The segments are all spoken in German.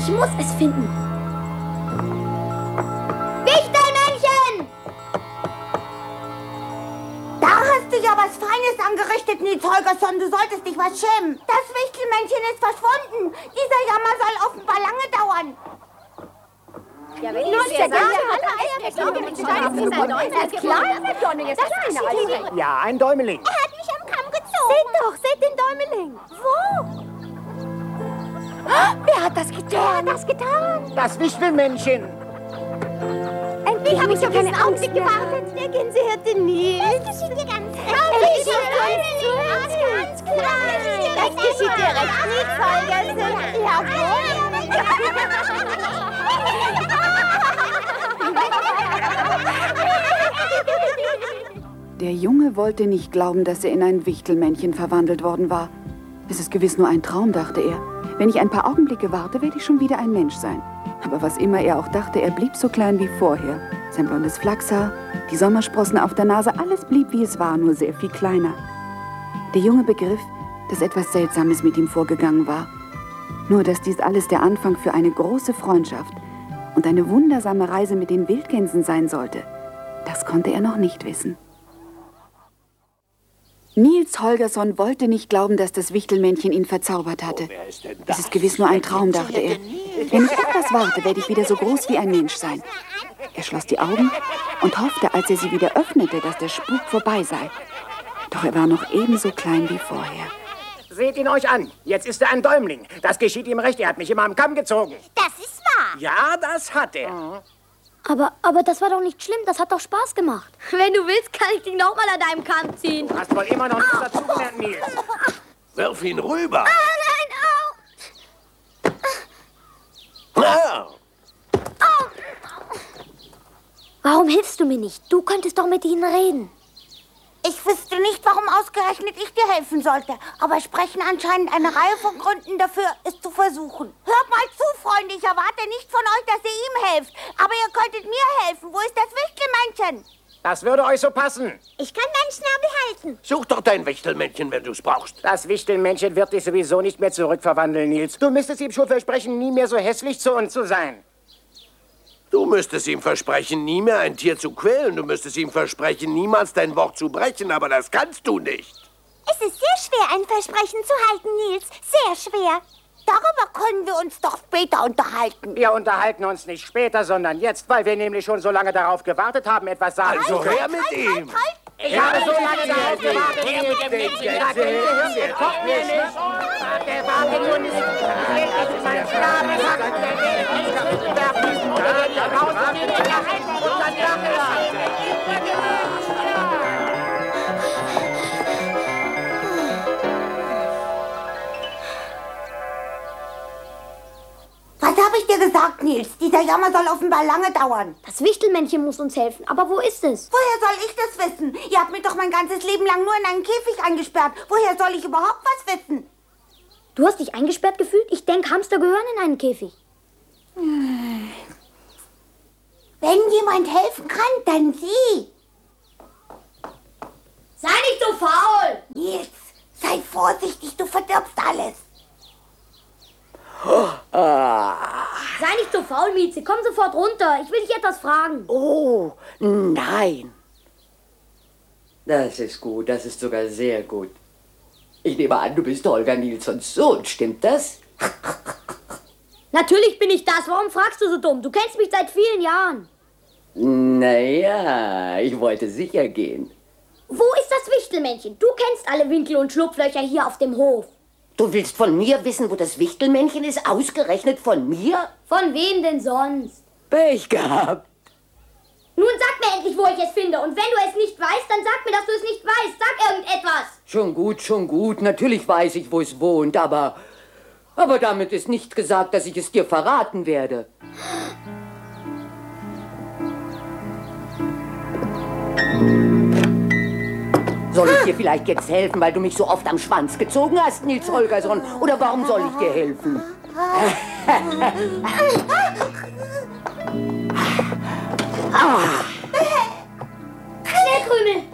Ich muss es finden. Ja, was Feines angerichtet, Nils Holgersson. Du solltest dich was schämen. Das Wichtelmännchen ist verschwunden. Dieser Jammer soll offenbar lange dauern. Ja, wenn ich es sage, Ja, ein Däumeling. Er hat mich am Kamm gezogen. seht den Däumeling. Wo? Wer hat das getan? Das Wichtelmännchen. Endlich habe ich ja keinen Augenblick gewartet. Der Gänsehirte Nils. Das geschieht dir ganz Ganz klar. Das geschieht dir recht, Nils Holgersson. Jawohl. Der Junge wollte nicht glauben, dass er in ein Wichtelmännchen verwandelt worden war. Es ist gewiss nur ein Traum, dachte er. Wenn ich ein paar Augenblicke warte, werde ich schon wieder ein Mensch sein. Aber was immer er auch dachte, er blieb so klein wie vorher. Sein blondes Flachshaar, die Sommersprossen auf der Nase, alles blieb wie es war, nur sehr viel kleiner. Der Junge begriff, dass etwas Seltsames mit ihm vorgegangen war. Nur, dass dies alles der Anfang für eine große Freundschaft und eine wundersame Reise mit den Wildgänsen sein sollte, das konnte er noch nicht wissen. Nils Holgersson wollte nicht glauben, dass das Wichtelmännchen ihn verzaubert hatte. Es ist gewiss nur ein Traum, dachte er. Wenn ich etwas warte, werde ich wieder so groß wie ein Mensch sein. Er schloss die Augen und hoffte, als er sie wieder öffnete, dass der Spuk vorbei sei. Doch er war noch ebenso klein wie vorher. Seht ihn euch an. Jetzt ist er ein Däumling. Das geschieht ihm recht. Er hat mich immer am Kamm gezogen. Das ist wahr. Ja, das hat er. Aber das war doch nicht schlimm, das hat doch Spaß gemacht. Wenn du willst, kann ich dich noch mal an deinem Kamm ziehen. Du hast wohl immer noch nichts dazugelernt, Nils. Wirf ihn rüber. Nein, Ah. Warum hilfst du mir nicht? Du könntest doch mit ihnen reden. ich wüsste nicht, warum ausgerechnet ich dir helfen sollte. Aber es sprechen anscheinend eine Reihe von Gründen dafür, es zu versuchen. Hört mal zu, Freunde, ich erwarte nicht von euch, dass ihr ihm helft. Aber ihr könntet mir helfen. Wo ist das Wichtelmännchen? Das würde euch so passen. Ich kann deinen Schnabel halten. Such doch dein Wichtelmännchen, wenn du's brauchst. Das Wichtelmännchen wird dich sowieso nicht mehr zurückverwandeln, Nils. Du müsstest ihm schon versprechen, nie mehr so hässlich zu uns zu sein. Du müsstest ihm versprechen, nie mehr ein Tier zu quälen. Du müsstest ihm versprechen, niemals dein Wort zu brechen. Aber das kannst du nicht. Es ist sehr schwer, ein Versprechen zu halten, Nils. Sehr schwer. Darüber können wir uns doch später unterhalten. Wir unterhalten uns nicht später, sondern jetzt, weil wir nämlich schon so lange darauf gewartet haben, etwas sagen zu Also können. her mit ihm. Ich habe so lange darauf gewartet, hier mit dem Mädchen da Gänsehirn, der kommt mir nicht. Der warte nur nicht. Ich will nicht meinen Schnabel hacken, der will uns kaputt werfen. Oder wenn ich raus und ihn in der Hand und dann Was habe ich dir gesagt, Nils? Dieser Jammer soll offenbar lange dauern. Das Wichtelmännchen muss uns helfen. Aber wo ist es? Woher soll ich das wissen? Ihr habt mich doch mein ganzes Leben lang nur in einen Käfig eingesperrt. Woher soll ich überhaupt was wissen? Du hast dich eingesperrt gefühlt? Ich denke, Hamster gehören in einen Käfig. Wenn jemand helfen kann, dann sie. Sei nicht so faul! Nils, sei vorsichtig, du verdirbst alles. Sei nicht so faul, Mieze. Komm sofort runter. Ich will dich etwas fragen. Oh, nein. Das ist gut, das ist sogar sehr gut. Ich nehme an, du bist Holger Nilssons Sohn, stimmt das? Natürlich bin ich das. Warum fragst du so dumm? Du kennst mich seit vielen Jahren. Naja, ich wollte sicher gehen. Wo ist das Wichtelmännchen? Du kennst alle Winkel und Schlupflöcher hier auf dem Hof. Du willst von mir wissen, wo das Wichtelmännchen ist? Ausgerechnet von mir? Von wem denn sonst? Pech gehabt. Nun sag mir endlich, wo ich es finde. Und wenn du es nicht weißt, dann sag mir, dass du es nicht weißt. Sag irgendetwas. Schon gut. Natürlich weiß ich, wo es wohnt, aber damit ist nicht gesagt, dass ich es dir verraten werde. Soll ich dir vielleicht jetzt helfen, weil du mich so oft am Schwanz gezogen hast, Nils Holgersson? Oder warum soll ich dir helfen? Schnellkrümel.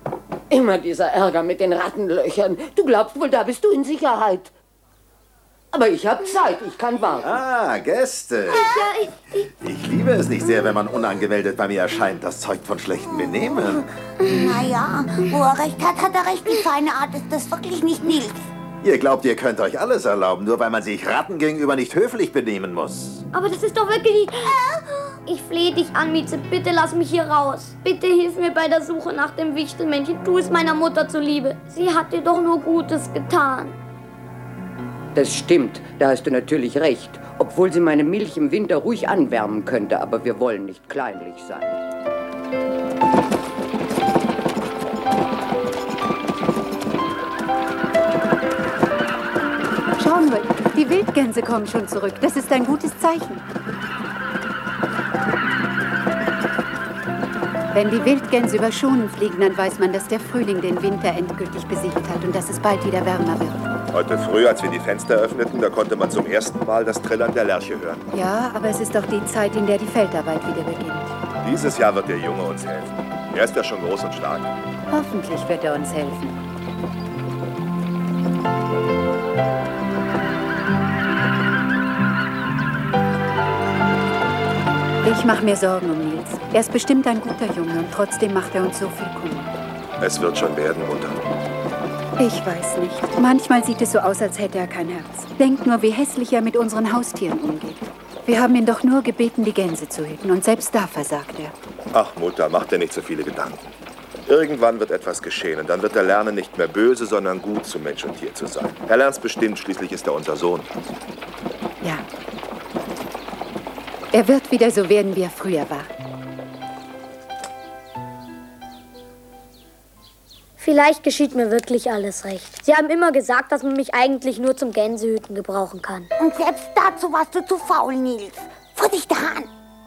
Immer dieser Ärger mit den Rattenlöchern. Du glaubst wohl, da bist du in Sicherheit. Aber ich habe Zeit, ich kann warten. Ah, Gäste. Ich liebe es nicht sehr, wenn man unangemeldet bei mir erscheint. Das zeugt von schlechtem Benehmen. Naja, wo er recht hat, hat er recht. Die feine Art ist das wirklich nicht Nils. Ihr glaubt, ihr könnt euch alles erlauben, nur weil man sich Ratten gegenüber nicht höflich benehmen muss. Aber das ist doch wirklich... Ich flehe dich an, Mieze, bitte lass mich hier raus. Bitte hilf mir bei der Suche nach dem Wichtelmännchen. Tu es meiner Mutter zuliebe. Sie hat dir doch nur Gutes getan. Das stimmt, da hast du natürlich recht. Obwohl sie meine Milch im Winter ruhig anwärmen könnte, aber wir wollen nicht kleinlich sein. Schau nur, die Wildgänse kommen schon zurück. Das ist ein gutes Zeichen. Wenn die Wildgänse über Schonen fliegen, dann weiß man, dass der Frühling den Winter endgültig besiegt hat und dass es bald wieder wärmer wird. Heute früh, als wir die Fenster öffneten, da konnte man zum ersten Mal das Trillern der Lerche hören. Ja, aber es ist auch die Zeit, in der die Feldarbeit wieder beginnt. Dieses Jahr wird der Junge uns helfen. Er ist ja schon groß und stark. Hoffentlich wird er uns helfen. Ich mache mir Sorgen um Nils. Er ist bestimmt ein guter Junge und trotzdem macht er uns so viel Kummer. Es wird schon werden, Mutter. Ich weiß nicht. Manchmal sieht es so aus, als hätte er kein Herz. Denkt nur, wie hässlich er mit unseren Haustieren umgeht. Wir haben ihn doch nur gebeten, die Gänse zu hüten. Und selbst da versagt er. Ach, Mutter, mach dir nicht so viele Gedanken. Irgendwann wird etwas geschehen und dann wird er lernen, nicht mehr böse, sondern gut zu Mensch und Tier zu sein. Er lernt's bestimmt, schließlich ist er unser Sohn. Ja. Er wird wieder so werden, wie er früher war. Vielleicht geschieht mir wirklich alles recht. Sie haben immer gesagt, dass man mich eigentlich nur zum Gänsehüten gebrauchen kann. Und selbst dazu warst du zu faul, Nils. Vorsicht daran.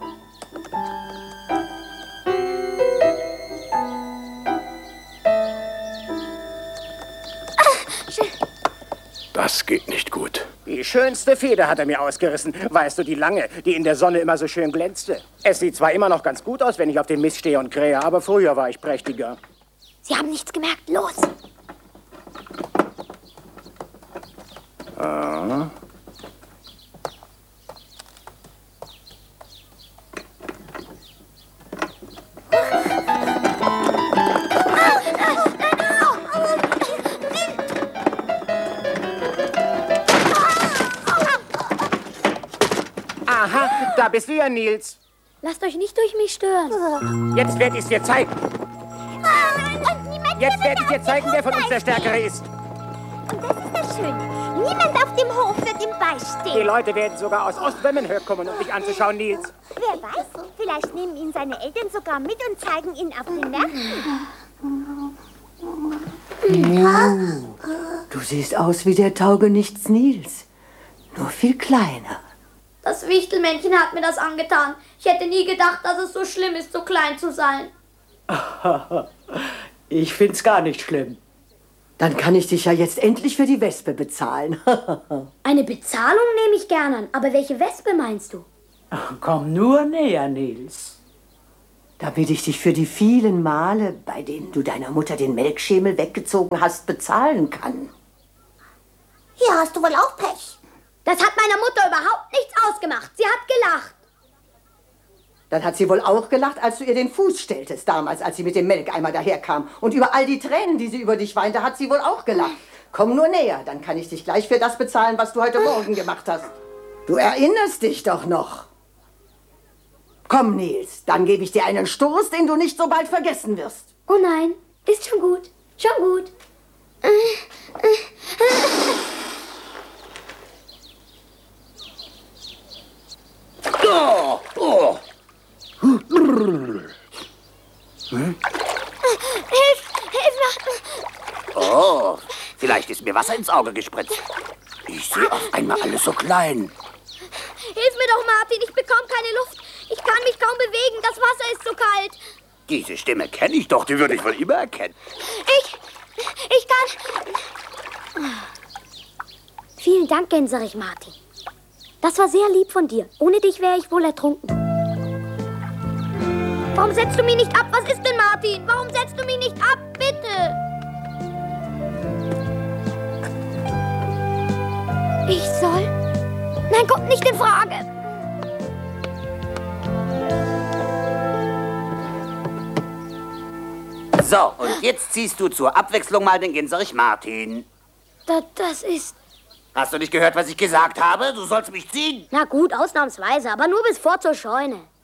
Das geht nicht gut. Die schönste Feder hat er mir ausgerissen. Weißt du, die lange, die in der Sonne immer so schön glänzte. Es sieht zwar immer noch ganz gut aus, wenn ich auf den Mist stehe und krähe, aber früher war ich prächtiger. Sie haben nichts gemerkt. Los! Aha, da bist du ja, Nils. Lasst euch nicht durch mich stören. Jetzt werde ich es dir zeigen. Jetzt werde ich dir zeigen, wer von uns der Stärkere ist. Und das ist das Schöne. Niemand auf dem Hof wird ihm Die beistehen. Leute werden sogar aus Ostwemmenhöhe kommen, um dich anzuschauen, Nils. Wer weiß, vielleicht nehmen ihn seine Eltern sogar mit und zeigen ihn auf den Märkten. Du siehst aus wie der Taugenichts Nils. Nur viel kleiner. Das Wichtelmännchen hat mir das angetan. Ich hätte nie gedacht, dass es so schlimm ist, so klein zu sein. Ich find's gar nicht schlimm. Dann kann ich dich ja jetzt endlich für die Wespe bezahlen. Eine Bezahlung nehme ich gern an. Aber welche Wespe meinst du? Komm nur näher, Nils. Damit ich dich für die vielen Male, bei denen du deiner Mutter den Melkschemel weggezogen hast, bezahlen kann. Hier hast du wohl auch Pech. Das hat meiner Mutter überhaupt nichts ausgemacht. Sie hat gelacht. Dann hat sie wohl auch gelacht, als du ihr den Fuß stelltest, damals, als sie mit dem Melkeimer daherkam. Und über all die Tränen, die sie über dich weinte, hat sie wohl auch gelacht. Komm nur näher, dann kann ich dich gleich für das bezahlen, was du heute Morgen gemacht hast. Du erinnerst dich doch noch. Komm, Nils, dann gebe ich dir einen Stoß, den du nicht so bald vergessen wirst. Oh nein, ist schon gut. Schon gut. Oh, oh. Oh, vielleicht ist mir Wasser ins Auge gespritzt. Ich sehe auf einmal alles so klein. Hilf mir doch, Martin. Ich bekomme keine Luft. Ich kann mich kaum bewegen. Das Wasser ist so kalt. Diese Stimme kenne ich doch, die würde ich wohl immer erkennen. Ich kann... Vielen Dank, Gänserich Martin. Das war sehr lieb von dir. Ohne dich wäre ich wohl ertrunken. Warum setzt du mich nicht ab? Was ist denn, Martin? Warum setzt du mich nicht ab? Bitte! Ich soll? Nein, kommt nicht in Frage. So, und jetzt ziehst du zur Abwechslung mal den Gänserich Martin. Das ist... Hast du nicht gehört, was ich gesagt habe? Du sollst mich ziehen. Na gut, ausnahmsweise, aber nur bis vor zur Scheune.